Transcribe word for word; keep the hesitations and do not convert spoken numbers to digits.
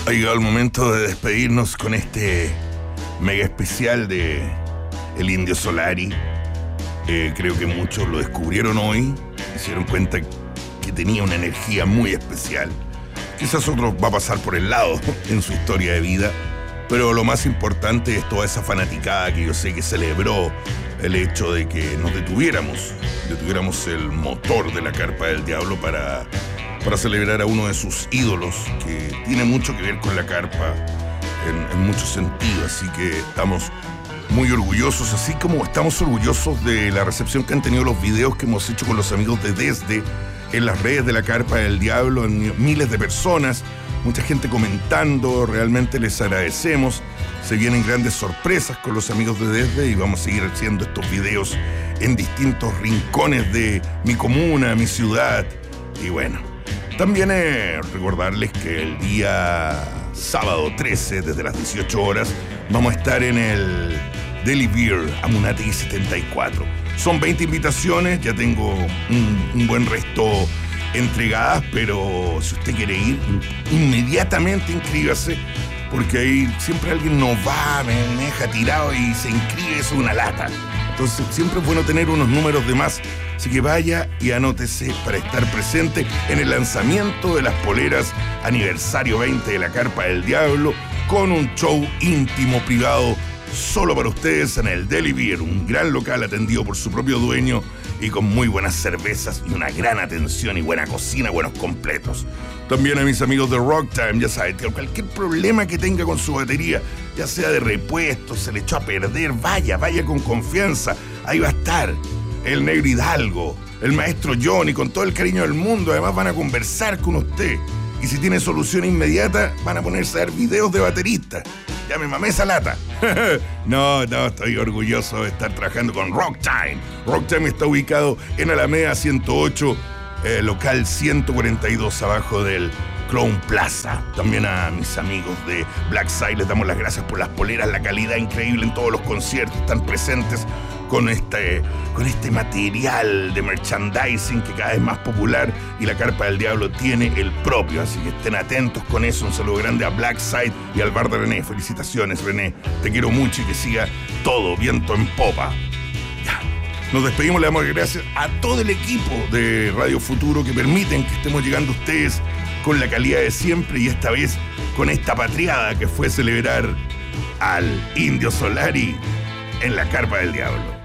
Ha llegado el momento de despedirnos con este mega especial de El Indio Solari. Eh, creo que muchos lo descubrieron hoy, se dieron cuenta que tenía una energía muy especial. Quizás otro va a pasar por el lado en su historia de vida, pero lo más importante es toda esa fanaticada que yo sé que celebró el hecho de que nos detuviéramos, detuviéramos el motor de la Carpa del Diablo para... para celebrar a uno de sus ídolos que tiene mucho que ver con la carpa en, en muchos sentidos, así que estamos muy orgullosos, así como estamos orgullosos de la recepción que han tenido los videos que hemos hecho con los amigos de Desde en las redes de la Carpa del Diablo, en miles de personas, mucha gente comentando, realmente les agradecemos. Se vienen grandes sorpresas con los amigos de Desde y vamos a seguir haciendo estos videos en distintos rincones de mi comuna, mi ciudad, y bueno. También eh, recordarles que el día sábado trece, desde las dieciocho horas, vamos a estar en el Deli Beer Amunátegui setenta y cuatro. Son veinte invitaciones, ya tengo un, un buen resto entregadas, pero si usted quiere ir, inmediatamente inscríbase, porque ahí siempre alguien no va, me, me deja tirado y se inscribe, es una lata. Entonces siempre es bueno tener unos números de más. Así que vaya y anótese para estar presente en el lanzamiento de las poleras aniversario veinte de la Carpa del Diablo, con un show íntimo, privado, solo para ustedes en el Deli Beer, un gran local atendido por su propio dueño y con muy buenas cervezas y una gran atención y buena cocina, buenos completos. También a mis amigos de Rock Time, ya saben, cualquier problema que tenga con su batería, ya sea de repuesto, se le echó a perder, vaya, vaya con confianza, ahí va a estar el Negro Hidalgo, el maestro Johnny, con todo el cariño del mundo. Además van a conversar con usted. Y si tiene solución inmediata, van a ponerse a ver videos de baterista. Ya me mamé esa lata. no, no, estoy orgulloso de estar trabajando con Rock Time. Rock Time está ubicado en Alameda ciento ocho, eh, local ciento cuarenta y dos, abajo del Clown Plaza. También a mis amigos de Black Side les damos las gracias por las poleras, la calidad increíble en todos los conciertos, están presentes con este, con este material de merchandising que cada vez es más popular, y la Carpa del Diablo tiene el propio, así que estén atentos con eso. Un saludo grande a Black Side y al bar de René. Felicitaciones, René, te quiero mucho y que siga todo viento en popa. Ya, nos despedimos, le damos gracias a todo el equipo de Radio Futuro que permiten que estemos llegando a ustedes con la calidad de siempre, y esta vez con esta patriada que fue celebrar al Indio Solari en la Carpa del Diablo.